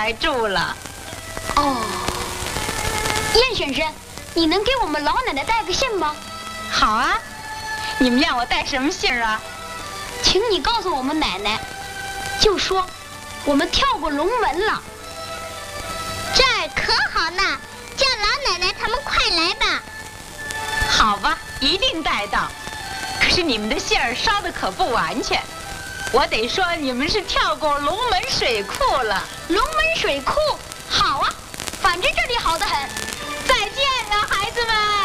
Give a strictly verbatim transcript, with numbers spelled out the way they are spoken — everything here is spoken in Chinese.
来住了。 哦，燕婶婶，你能给我们老奶奶带个信吗？ 好啊，你们让我带什么信儿啊？ 请你告诉我们奶奶，就说我们跳过龙门了。 这儿可好呢，叫老奶奶他们快来吧。 好吧，一定带到。可是你们的信儿捎的可不完全，我得说你们是跳过龙门水库了。 龙门水库，好啊，反正这里好得很。 再见了，孩子们。